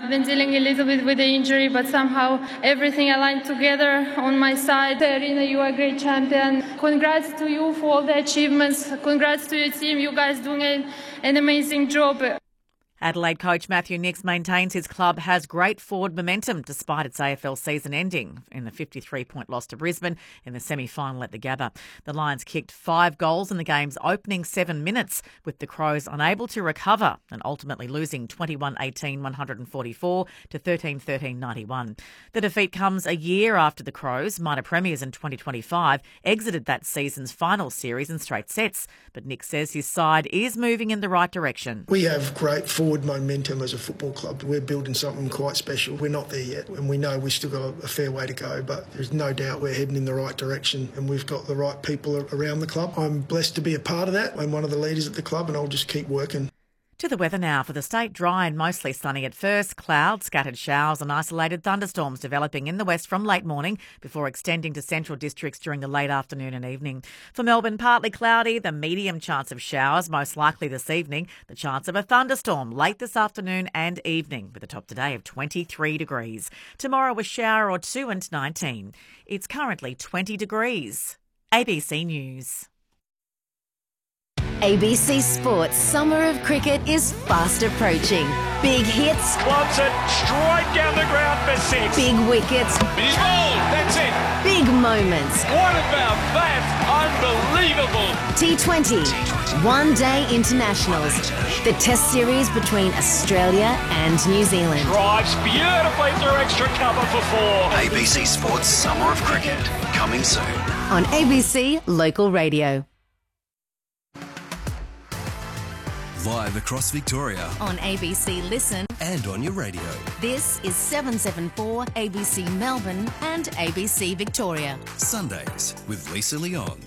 I've been dealing a little bit with the injury, but somehow everything aligned together on my side. Irina, you are a great champion. Congrats to you for all the achievements. Congrats to your team. You guys doing an amazing job. Adelaide coach Matthew Nicks maintains his club has great forward momentum despite its AFL season ending in the 53-point loss to Brisbane in the semi-final at the Gabba. The Lions kicked 5 goals in the game's opening 7 minutes, with the Crows unable to recover and ultimately losing 21-18-144 to 13-13-91. The defeat comes a year after the Crows, minor premiers in 2025, exited that season's final series in straight sets. But Nicks says his side is moving in the right direction. We have great forward momentum as a football club. We're building something quite special. We're not there yet, and we know we've still got a fair way to go, but there's no doubt we're heading in the right direction and we've got the right people around the club. I'm blessed to be a part of that. I'm one of the leaders at the club and I'll just keep working. To the weather now. For the state, dry and mostly sunny at first. Clouds, scattered showers and isolated thunderstorms developing in the west from late morning before extending to central districts during the late afternoon and evening. For Melbourne, partly cloudy, the medium chance of showers, most likely this evening. The chance of a thunderstorm late this afternoon and evening, with a top today of 23 degrees. Tomorrow, a shower or two and 19. It's currently 20 degrees. ABC News. ABC Sports Summer of Cricket is fast approaching. Big hits. Clubs it straight down the ground for 6. Big wickets. He's bowled. That's it. Big moments. What about that? Unbelievable. T20. One-day internationals. The test series between Australia and New Zealand. Drives beautifully through extra cover for 4. ABC Sports Summer of Cricket. Coming soon. On ABC Local Radio. Live across Victoria. On ABC Listen. And on your radio. This is 774 ABC Melbourne and ABC Victoria. Sundays with Lisa Leon.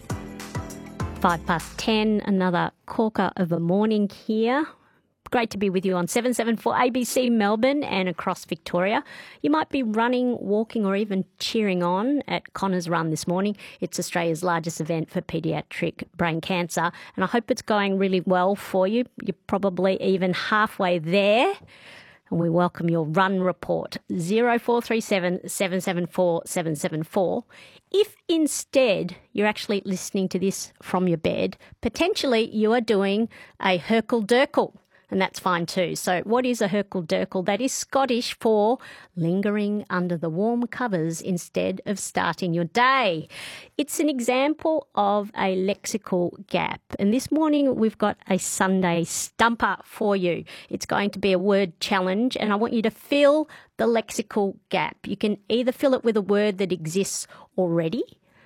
10:05, another corker of a morning here. Great to be with you on 774 ABC Melbourne and across Victoria. You might be running, walking or even cheering on at Connor's Run this morning. It's Australia's largest event for paediatric brain cancer, and I hope it's going really well for you. You're probably even halfway there. And we welcome your run report, 0437 774 774. If instead you're actually listening to this from your bed, potentially you are doing a Herkel-Durkel. And that's fine too. So what is a Herkel-Durkel? That is Scottish for lingering under the warm covers instead of starting your day. It's an example of a lexical gap. And this morning we've got a Sunday stumper for you. It's going to be a word challenge and I want you to fill the lexical gap. You can either fill it with a word that exists already,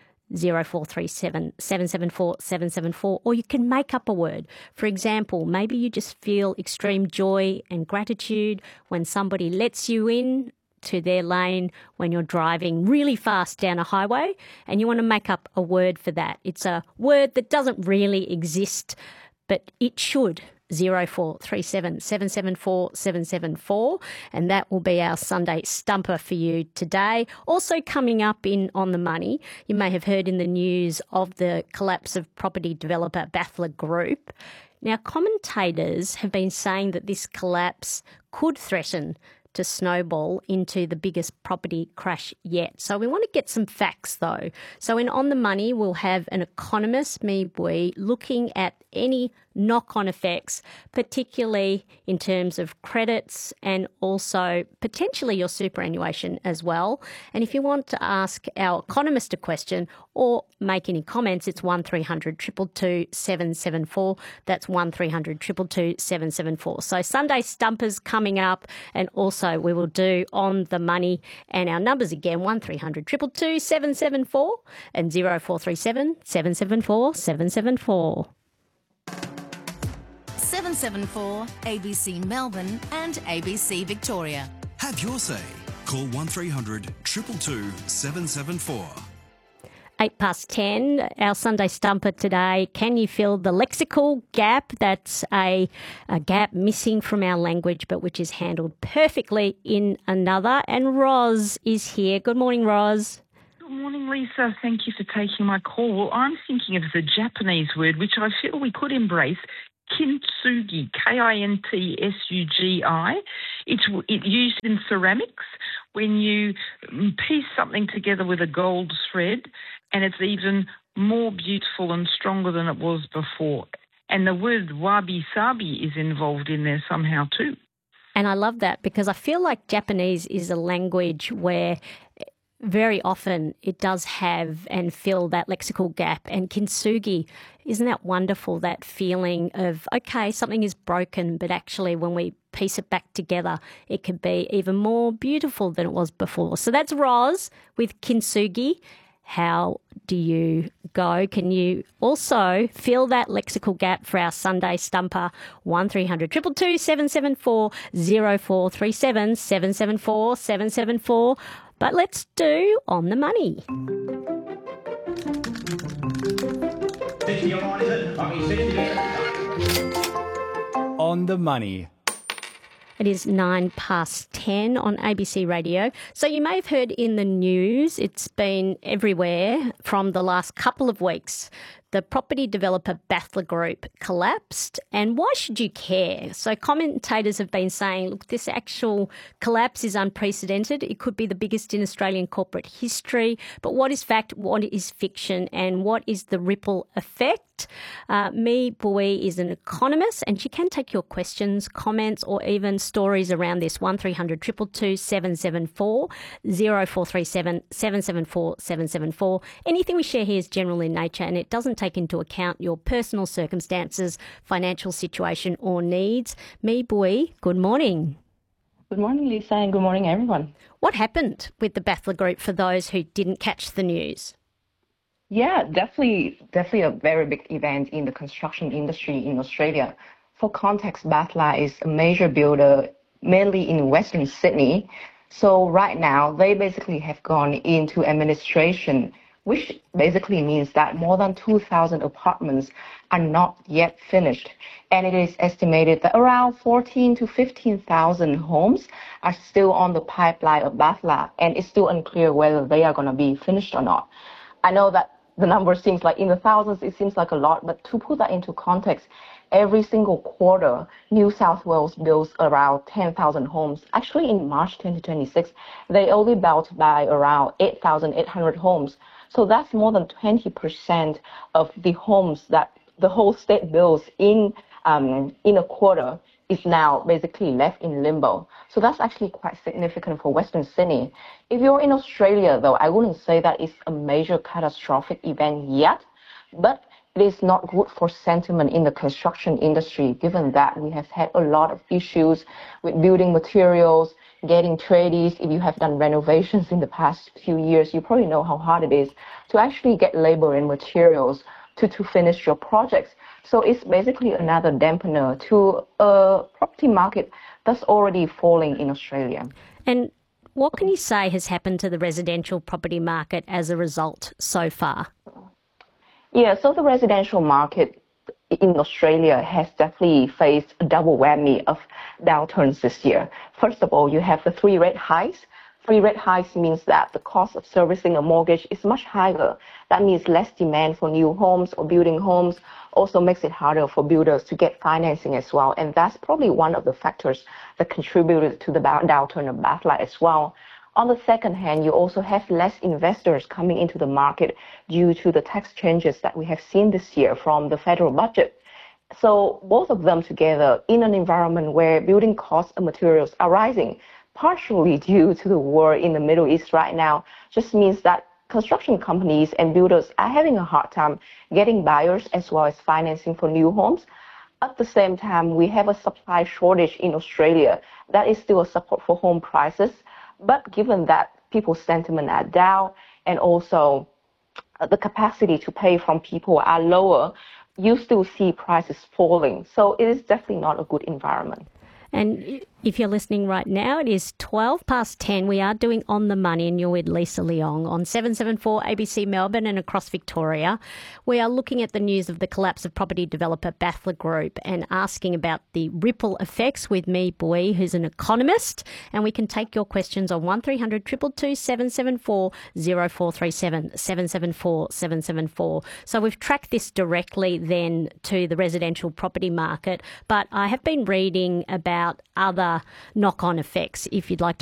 0437 774 774, or you can make up a word. For example, maybe you just feel extreme joy and gratitude when somebody lets you in to their lane when you're driving really fast down a highway, and you want to make up a word for that. It's a word that doesn't really exist, but it should. 0437 774 774, and that will be our Sunday stumper for you today. Also coming up in On the Money, you may have heard in the news of the collapse of property developer Baffler Group. Now, commentators have been saying that this collapse could threaten to snowball into the biggest property crash yet. So we want to get some facts though. So in On the Money, we'll have an economist, me, we, looking at any knock-on effects, particularly in terms of credits and also potentially your superannuation as well. And if you want to ask our economist a question or make any comments, it's 1300 222 774. That's 1300 222 774. So Sunday Stumpers coming up, and also we will do On the Money, and our numbers again, 1300 222 774 and 0437 774 774. 774 ABC Melbourne and ABC Victoria. Have your say. Call 1300 222 774. 10:08, our Sunday stumper today. Can you fill the lexical gap? That's a gap missing from our language, but which is handled perfectly in another. And Roz is here. Good morning, Roz. Good morning, Lisa. Thank you for taking my call. Well, I'm thinking of the Japanese word, which I feel we could embrace, kintsugi, Kintsugi. It's used in ceramics when you piece something together with a gold thread, and it's even more beautiful and stronger than it was before. And the word wabi-sabi is involved in there somehow too. And I love that because I feel like Japanese is a language where very often it does have and fill that lexical gap. And kintsugi, isn't that wonderful, that feeling of, okay, something is broken, but actually when we piece it back together, it could be even more beautiful than it was before. So that's Roz with kintsugi. How do you go? Can you also fill that lexical gap for our Sunday stumper? 1300 222 774 0437 774 774. But let's do On the Money. On the Money. It is 10:09 on ABC Radio. So you may have heard in the news, it's been everywhere from the last couple of weeks. The property developer Bathla Group collapsed, and why should you care? So commentators have been saying, look, this actual collapse is unprecedented. It could be the biggest in Australian corporate history. But what is fact, what is fiction, and what is the ripple effect? Mi Bui is an economist, and she can take your questions, comments, or even stories around this. 1300 222 774 0437 774 774. Anything we share here is general in nature, and it doesn't take into account your personal circumstances, financial situation, or needs. Mi Bui, good morning. Good morning, Lisa, and good morning, everyone. What happened with the Bathla Group for those who didn't catch the news? Yeah, definitely a very big event in the construction industry in Australia. For context, Bathla is a major builder mainly in Western Sydney. So right now, they basically have gone into administration, which basically means that more than 2,000 apartments are not yet finished. And it is estimated that around 14 to 15,000 homes are still on the pipeline of Bathla, and it's still unclear whether they are going to be finished or not. I know that the number seems like in the thousands, it seems like a lot, but to put that into context, every single quarter, New South Wales builds around 10,000 homes. Actually, in March 2026, they only built by around 8,800 homes. So that's more than 20% of the homes that the whole state builds in a quarter is now basically left in limbo. So that's actually quite significant for Western Sydney. If you're in Australia, though, I wouldn't say that it's a major catastrophic event yet, but it is not good for sentiment in the construction industry, given that we have had a lot of issues with building materials, getting tradies. If you have done renovations in the past few years, you probably know how hard it is to actually get labor and materials to finish your projects. So it's basically another dampener to a property market that's already falling in Australia. And what can you say has happened to the residential property market as a result so far? Yeah, so the residential market in Australia has definitely faced a double whammy of downturns this year. First of all, you have the 3 rate hikes. 3 rate hikes means that the cost of servicing a mortgage is much higher. That means less demand for new homes or building homes, also makes it harder for builders to get financing as well. And that's probably one of the factors that contributed to the downturn of Bathla as well. On the second hand, you also have less investors coming into the market due to the tax changes that we have seen this year from the federal budget. So both of them together in an environment where building costs and materials are rising, partially due to the war in the Middle East right now, just means that construction companies and builders are having a hard time getting buyers as well as financing for new homes. At the same time, we have a supply shortage in Australia. That is still a support for home prices. But given that people's sentiment are down and also the capacity to pay from people are lower, you still see prices falling. So it is definitely not a good environment. And If you're listening right now, it is 12 past 10. We are doing On the Money, and you're with Lisa Leong on 774 ABC Melbourne and across Victoria. We are looking at the news of the collapse of property developer Bathler Group and asking about the ripple effects with me, Bui, who's an economist. And we can take your questions on 1300 222 774 0437 774 774. So we've tracked this directly then to the residential property market, but I have been reading about other knock-on effects. If you'd like to